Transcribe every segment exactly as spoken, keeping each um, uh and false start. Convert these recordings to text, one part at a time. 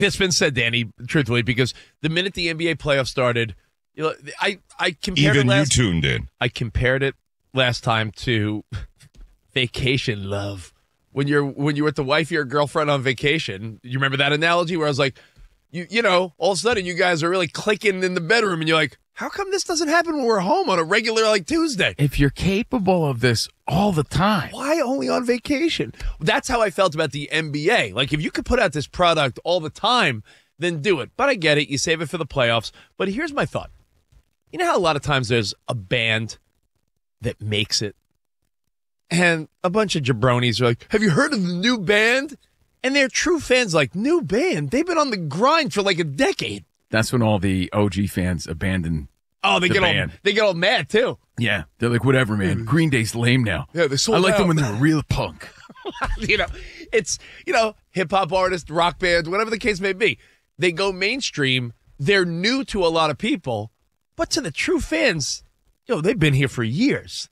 It's been said, Danny, truthfully, because the minute the N B A playoffs started, you know, I, I compared Even it last, you tuned in. I compared it last time to vacation love. When you're when you're with the wife of your girlfriend on vacation, you remember that analogy where I was like, you you know, all of a sudden you guys are really clicking in the bedroom and you're like, how come this doesn't happen when we're home on a regular like Tuesday? If you're capable of this all the time, why only on vacation? That's how I felt about the N B A. Like, if you could put out this product all the time, then do it. But I get it. You save it for the playoffs. But here's my thought. You know how a lot of times there's a band that makes it? And a bunch of jabronis are like, have you heard of the new band? And they're true fans like, new band? They've been on the grind for like a decade. That's when all the O G fans abandon Oh, they the get band. all they get all mad too. Yeah, they're like, whatever, man. Green Day's lame now. Yeah, they sold I like out. them when they were real punk. you know, it's, you know, hip-hop artists, rock bands, whatever the case may be. They go mainstream. They're new to a lot of people. But to the true fans, yo, they've been here for years.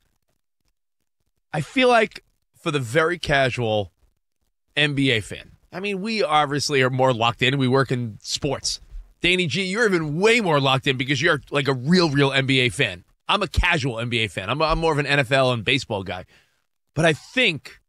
I feel like for the very casual N B A fan, I mean, we obviously are more locked in. We work in sports. Danny G, you're even way more locked in because you're like a real, real N B A fan. I'm a casual N B A fan. I'm, I'm more of an N F L and baseball guy. But I think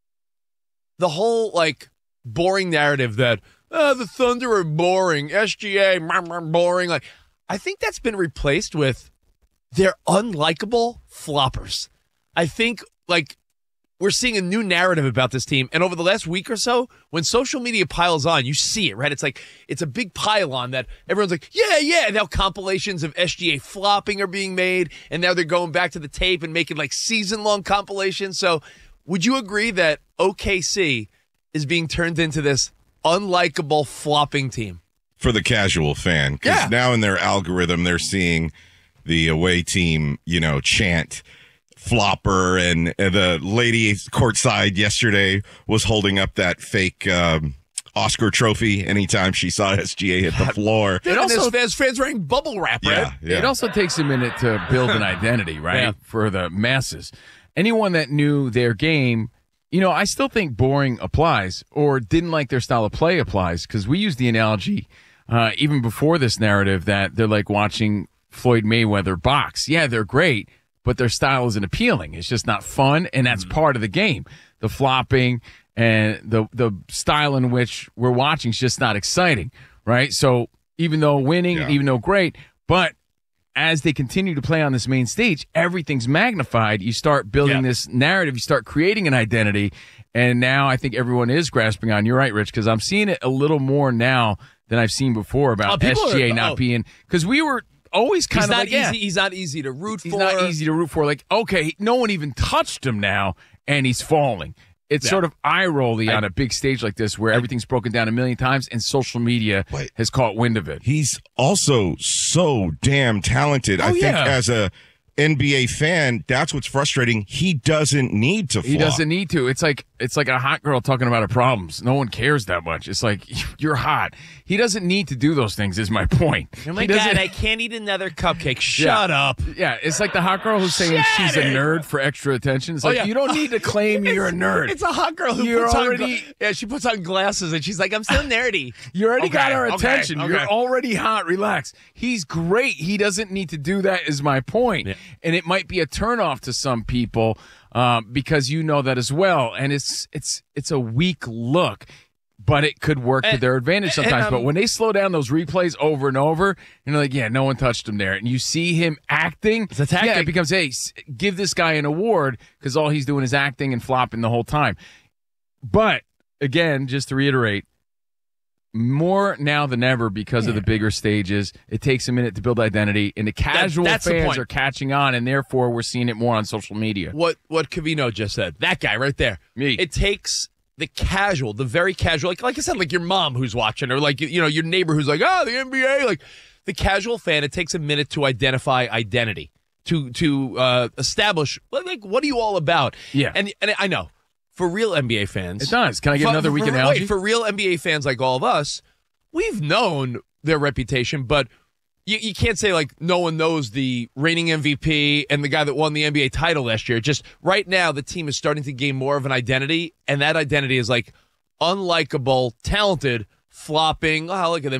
the whole, like, boring narrative that, oh, the Thunder are boring, S G A, boring, like, I think that's been replaced with they're unlikable floppers. I think, like, we're seeing a new narrative about this team. And over the last week or so, when social media piles on, you see it, right? It's like, it's a big pile on that everyone's like, yeah, yeah. Now compilations of S G A flopping are being made. And now they're going back to the tape and making like season-long compilations. So would you agree that O K C is being turned into this unlikable flopping team? For the casual fan. Because Yeah. now in their algorithm, they're seeing the away team, you know, chant flopper, and uh, the lady courtside yesterday was holding up that fake um, Oscar trophy anytime she saw S G A hit the floor. It also- also fans, fans wearing bubble wrap, right? Yeah, yeah. It also takes a minute to build an identity, right, Yeah. for the masses. Anyone that knew their game, you know, I still think boring applies or didn't like their style of play applies, because we use the analogy uh, even before this narrative that they're like watching Floyd Mayweather box. Yeah, they're great, but their style isn't appealing. It's just not fun, and that's mm. part of the game. The flopping and the the style in which we're watching is just not exciting, right? So even though winning, Yeah. even though great, but as they continue to play on this main stage, everything's magnified. You start building Yeah. this narrative. You start creating an identity, and now I think everyone is grasping on. You're right, Rich, because I'm seeing it a little more now than I've seen before about Oh, people S G A are- not oh. being, because we were always kind He's of not like, easy. yeah, He's not easy to root he's for. not easy to root for. Like, okay, no one even touched him now, and he's falling. It's Yeah. sort of eye-rolly I- on a big stage like this where everything's broken down a million times, and social media Wait. has caught wind of it. He's also so damn talented. I Oh, think yeah. as a N B A fan, that's what's frustrating. He doesn't need to flop. He doesn't need to. It's like it's like a hot girl talking about her problems. No one cares that much. It's like, you're hot. He doesn't need to do those things, is my point. Oh He my doesn't- God, I can't eat another cupcake. Shut up. Yeah, it's like the hot girl who's saying she's a nerd for extra attention. It's Oh, like, yeah. you don't need to claim you're a nerd. It's a hot girl who You're puts already- on gla- yeah, she puts on glasses and she's like, I'm so nerdy. You already Okay, got our okay, attention. okay. You're already hot. Relax. He's great. He doesn't need to do that, is my point. Yeah. And it might be a turnoff to some people um, because you know that as well. And it's it's it's a weak look, but it could work to And- their advantage and, sometimes. um, but when they slow down those replays over and over, you're like, yeah, no one touched him there. And you see him acting. It's a tactic. Yeah, it becomes, hey, s- give this guy an award because all he's doing is acting and flopping the whole time. But again, just to reiterate, more now than ever because of the bigger stages. It takes a minute to build identity, and the casual that's the fans point. are catching on, and therefore we're seeing it more on social media. What what Covino just said. That guy right there. Me. It takes the casual, the very casual, like like I said, like your mom who's watching, or like, you know, your neighbor who's like, oh, the N B A, like the casual fan. It takes a minute to identify identity, to to uh, establish, like, what are you all about? Yeah. and and I know for real N B A fans, It does. Can I get For- another weak for, analogy? Wait, for real N B A fans like all of us, we've known their reputation, but you, you can't say like no one knows the reigning M V P and the guy that won the N B A title last year. Just right now, the team is starting to gain more of an identity, and that identity is like unlikable, talented flopping. Oh, look at them.